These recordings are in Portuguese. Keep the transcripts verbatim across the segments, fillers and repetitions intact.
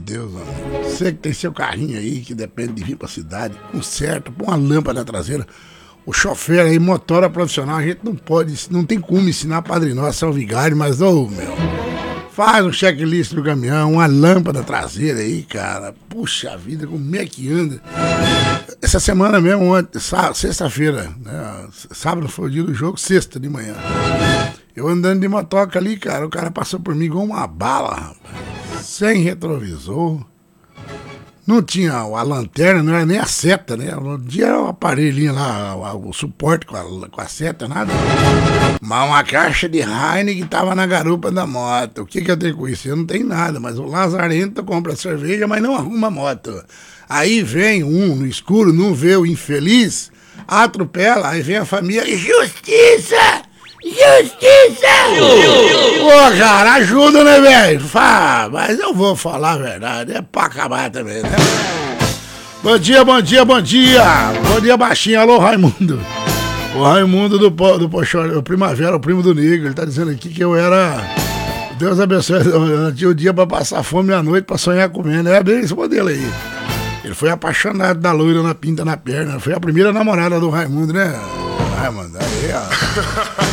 Deus, amigo. Você que tem seu carrinho aí, que depende de vir pra cidade, conserta, põe uma lâmpada traseira. O chofer aí, motora profissional, a gente não pode, não tem como ensinar Padre Nosso ao vigário, mas, ô, meu, faz um checklist do caminhão, uma lâmpada traseira aí, cara. Puxa vida, como é que anda? Essa semana mesmo, ontem, sexta-feira, né? Sábado foi o dia do jogo, sexta de manhã. Eu andando de motoca ali, cara, o cara passou por mim igual uma bala, rapaz. Sem retrovisor. Não tinha a lanterna, não era nem a seta, né? No dia era o aparelhinho lá, o, o suporte com a, com a seta, nada. Mas uma caixa de Heineken tava na garupa da moto. O que que eu tenho com isso? Eu não tenho nada, mas o lazarento compra cerveja, mas não arruma moto. Aí vem um no escuro, não vê o infeliz, atropela, aí vem a família, justiça! Justiça! Ô, cara, ajuda, né, velho? Mas eu vou falar a verdade, é pra acabar também, né? Bom dia, bom dia, bom dia! Bom dia, baixinho, alô, Raimundo. O Raimundo do, do Pochor, o Primavera, o primo do Negro, ele tá dizendo aqui que eu era... Deus abençoe, eu tinha o dia pra passar fome à noite, pra sonhar comendo, é bem esse modelo aí. Ele foi apaixonado da loira na pinta na perna, foi a primeira namorada do Raimundo, né? Raimundo, aí, ó.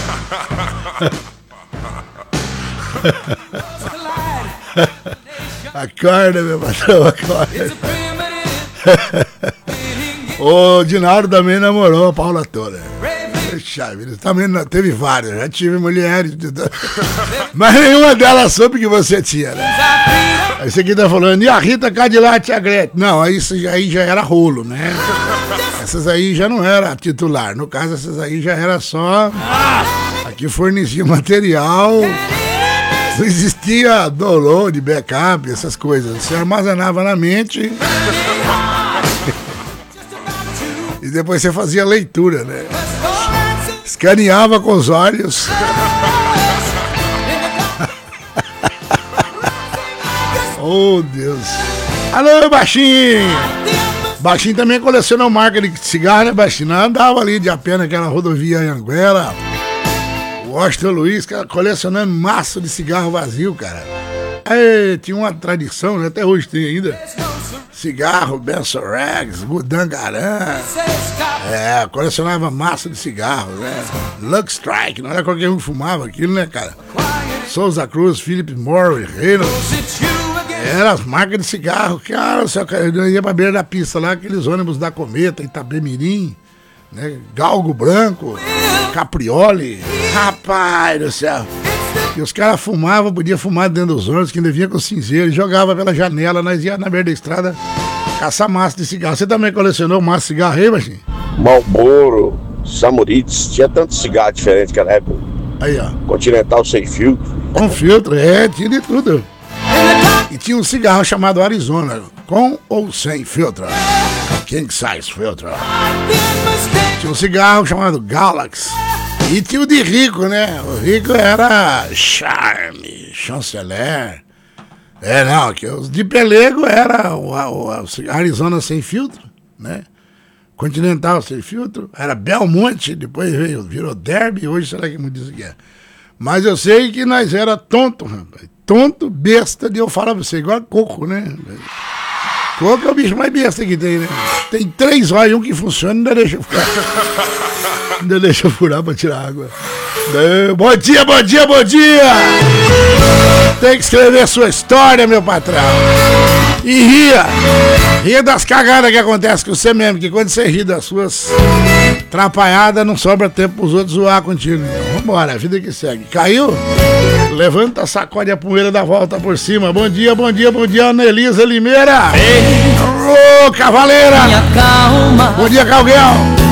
Acorda, meu patrão, acorda. O Dinaldo também namorou a Paula toda. Puxa vida, também teve várias, já tive mulheres, mas nenhuma delas soube que você tinha, né? Aí você aqui tá falando, e a Rita Cadillac e a Gretchen? Não, aí, aí já era rolo, né? Essas aí já não era titular, no caso essas aí já era só aqui fornecia material, não existia download, backup, essas coisas, você armazenava na mente e depois você fazia leitura, né? Escaneava com os olhos. Oh, Deus. Alô, Baixinho. Baixinho também colecionou marca de cigarro, né, Baixinho? Andava ali de a pé naquela rodovia Anhanguera. O Washington Luiz, cara, colecionando maço de cigarro vazio, cara. Aí, tinha uma tradição, né? Até hoje tem ainda. Cigarro, Benson Rags, Gudangaran. É, colecionava massa de cigarro, né? Lux Strike, não era qualquer um que fumava aquilo, né, cara? Souza Cruz, Philip Morris, Reynolds. Era as marcas de cigarro, cara. Eu ia pra beira da pista lá, aqueles ônibus da Cometa, Itabemirim, né? Galgo Branco, Caprioli. Rapaz do céu. E os caras fumavam, podia fumar dentro dos ônibus, que ainda vinha com cinzeiro, jogava pela janela, nós ia na beira da estrada caçar massa de cigarro. Você também colecionou massa de cigarro aí, Baixinho? Marlboro, Samurites, tinha tanto cigarro diferente naquela época. Aí, ó. Continental sem filtro. Com filtro, é, tinha de tudo. E tinha um cigarro chamado Arizona, com ou sem filtro. King Size Filtro. Tinha um cigarro chamado Galaxy. E tinha o de rico, né? O rico era Charme, Chanceler. É, não, que os de pelego era o, o, o Arizona sem filtro, né? Continental sem filtro. Era Belmonte, depois veio, virou Derby, hoje será que me diz o que é? Mas eu sei que nós era tonto, rapaz. Tonto, besta, de eu falar pra você, igual coco, né? Coco é o bicho mais besta que tem, né? Tem três olhos, um que funciona, ainda deixa eu ficar. Ainda deixa eu furar pra tirar água. Bom dia, bom dia, bom dia! Tem que escrever sua história, meu patrão. E ria. Ria das cagadas que acontecem com você mesmo, que quando você ri das suas atrapalhadas, não sobra tempo pros outros zoar contigo. Então, vambora, a vida que segue. Caiu? Levanta, sacode a poeira da volta por cima. Bom dia, bom dia, bom dia, Ana Elisa Limeira. Ô, oh, cavaleira! Bom dia, Calguel!